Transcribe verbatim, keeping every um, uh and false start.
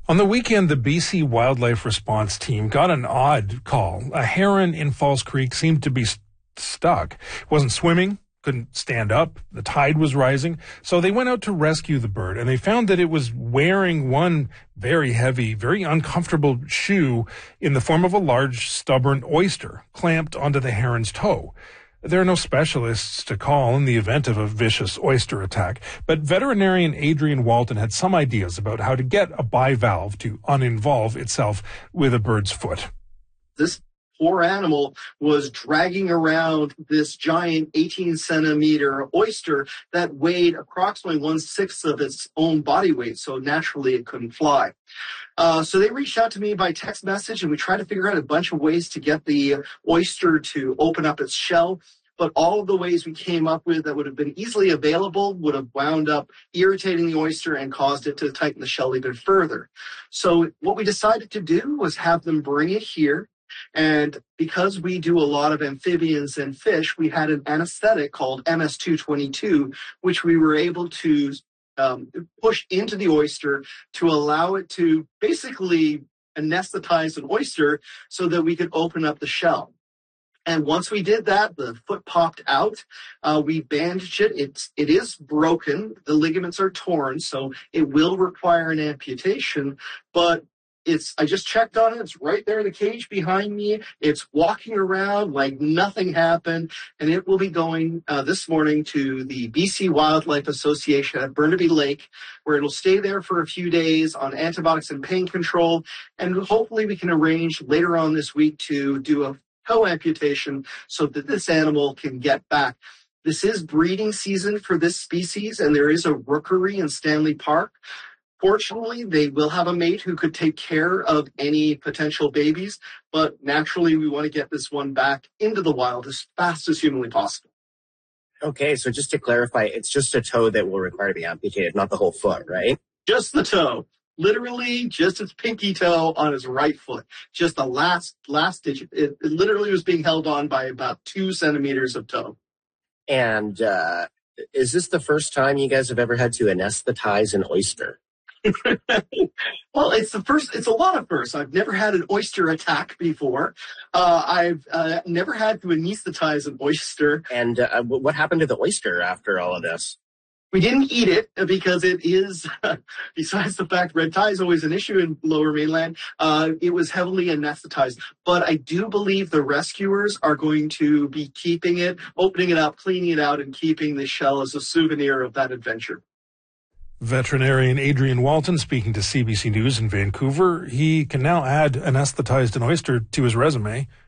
On the weekend, the B C Wildlife Response Team got an odd call. A heron in Falls Creek seemed to be st- stuck. It wasn't swimming, couldn't stand up. The tide was rising. So they went out to rescue the bird, and they found that it was wearing one very heavy, very uncomfortable shoe in the form of a large, stubborn oyster clamped onto the heron's toe. There are no specialists to call in the event of a vicious oyster attack, but veterinarian Adrian Walton had some ideas about how to get a bivalve to uninvolve itself with a bird's foot. This poor animal was dragging around this giant eighteen centimeter oyster that weighed approximately one-sixth of its own body weight, so naturally it couldn't fly. Uh, so they reached out to me by text message, and we tried to figure out a bunch of ways to get the oyster to open up its shell. But all of the ways we came up with that would have been easily available would have wound up irritating the oyster and caused it to tighten the shell even further. So what we decided to do was have them bring it here. And because we do a lot of amphibians and fish, we had an anesthetic called M S two twenty-two, which we were able to um, push into the oyster to allow it to basically anesthetize an oyster so that we could open up the shell. And once we did that, the foot popped out. Uh, we bandaged it. It's, it is broken. The ligaments are torn, so it will require an amputation. But it's, I just checked on it. It's right there in the cage behind me. It's walking around like nothing happened. And it will be going uh, this morning to the B C Wildlife Association at Burnaby Lake, where it'll stay there for a few days on antibiotics and pain control. And hopefully we can arrange later on this week to do a toe amputation so that this animal can get back. This is breeding season for this species, and there is a rookery in Stanley Park. Fortunately, they will have a mate who could take care of any potential babies, but naturally we want to get this one back into the wild as fast as humanly possible. Okay, so just to clarify, it's just a toe that will require to be amputated, not the whole foot, right? Just the toe. Literally just its pinky toe on his right foot. Just the last last digit. It, it literally was being held on by about two centimeters of toe. And uh, is this the first time you guys have ever had to anesthetize an oyster? Well, it's the first. It's a lot of firsts. I've never had an oyster attack before. Uh, I've uh, never had to anesthetize an oyster. And uh, what happened to the oyster after all of this? We didn't eat it because it is, uh, besides the fact red tide is always an issue in Lower Mainland, uh, it was heavily anesthetized. But I do believe the rescuers are going to be keeping it, opening it up, cleaning it out, and keeping the shell as a souvenir of that adventure. Veterinarian Adrian Walton speaking to C B C News in Vancouver. He can now add anesthetized an oyster to his resume.